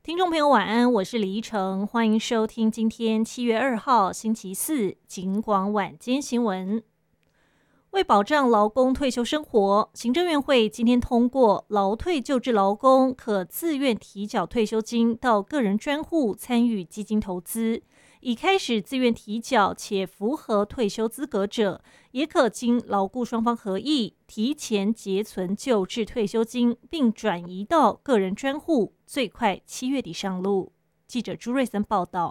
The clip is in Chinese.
听众朋友晚安，我是李依晨，欢迎收听今天7月2号星期四警广晚间新闻。为保障劳工退休生活，行政院会今天通过劳退就职劳工可自愿提缴退休金到个人专户参与基金投资，已开始自愿提缴且符合退休资格者，也可经劳雇双方合意提前结存旧制退休金，并转移到个人专户，最快7月底上路。记者朱瑞森报道。